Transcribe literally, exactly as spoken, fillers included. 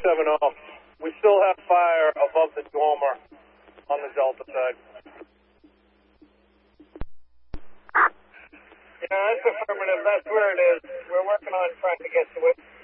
seven oh. We still have fire above the dormer on the Delta side. Yeah, that's affirmative. That's where it is. We're working on trying to get to it.